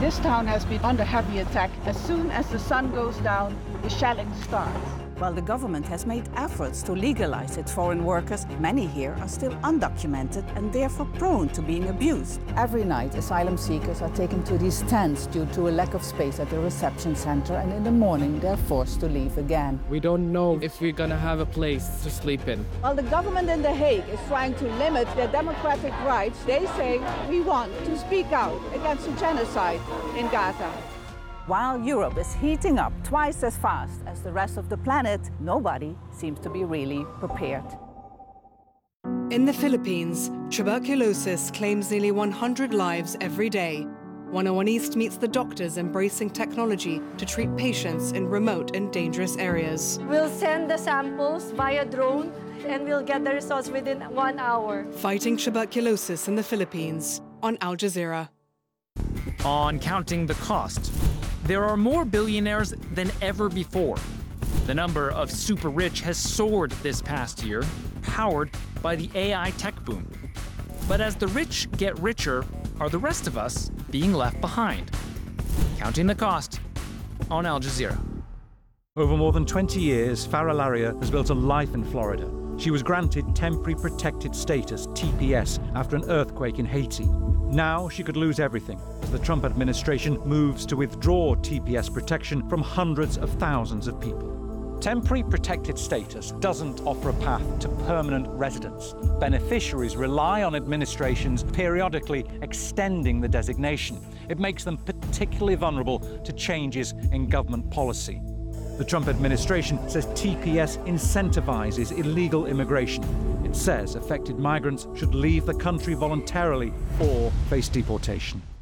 This town has been under heavy attack. As soon as the sun goes down, the shelling starts. While the government has made efforts to legalize its foreign workers, many here are still undocumented and therefore prone to being abused. Every night, asylum seekers are taken to these tents due to a lack of space at the reception center, and in the morning they're forced to leave again. We don't know if we're gonna have a place to sleep in. While the government in The Hague is trying to limit their democratic rights, they say we want to speak out against the genocide in Gaza. While Europe is heating up twice as fast as the rest of the planet, nobody seems to be really prepared. In the Philippines, tuberculosis claims nearly 100 lives every day. 101 East meets the doctors embracing technology to treat patients in remote and dangerous areas. We'll send the samples via drone and we'll get the results within 1 hour. Fighting tuberculosis in the Philippines on Al Jazeera. On counting the cost, there are more billionaires than ever before. The number of super rich has soared this past year, powered by the AI tech boom. But as the rich get richer, are the rest of us being left behind? Counting the cost on Al Jazeera. Over more than 20 years, Farah Laria has built a life in Florida. She was granted Temporary Protected Status, TPS, after an earthquake in Haiti. Now she could lose everything as the Trump administration moves to withdraw TPS protection from hundreds of thousands of people. Temporary protected status doesn't offer a path to permanent residence. Beneficiaries rely on administrations periodically extending the designation. It makes them particularly vulnerable to changes in government policy. The Trump administration says TPS incentivizes illegal immigration. It says affected migrants should leave the country voluntarily or face deportation.